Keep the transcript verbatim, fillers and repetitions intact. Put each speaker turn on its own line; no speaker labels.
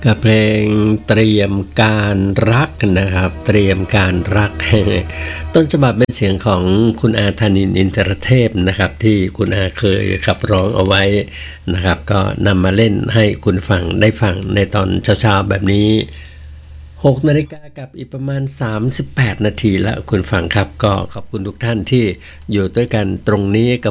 กับเพลงเตรียมการรักนะครับเตรียมการรัก ต้นฉบับเป็นเสียงของคุณอาธนินทร์อินทรเทพนะครับที่คุณอาเคยขับร้องเอาไว้นะครับก็นำมาเล่นให้คุณฟังได้ฟังในตอนเช้าๆแบบนี้หกนาฬิกากับอีกประมาณสามสิบแปดนาทีแล้วคุณฟังครับก็ขอบคุณทุกท่านที่อยู่ด้วยกันตรงนี้กับ